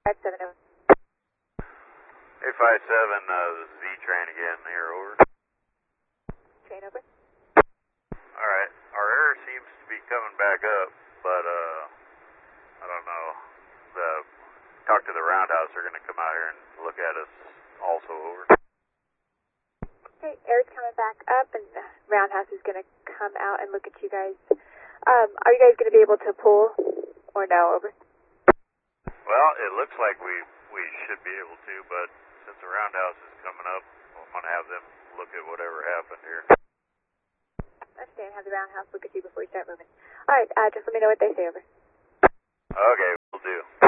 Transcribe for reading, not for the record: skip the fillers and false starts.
857. 857, this is V-Train again here, over. Train over. Alright, our air seems to be coming back up, but I don't know. Talk to the roundhouse, they're going to come out here and look at us also, over. Okay, air's coming back up and the roundhouse is going to come out and look at you guys. Are you guys going to be able to pull or no, over? Well, it looks like we should be able to, but since the roundhouse is coming up, I'm going to have them look at whatever happened here. Understand, have the roundhouse look at you before you start moving. Alright, just let me know what they say, over. Okay, will do.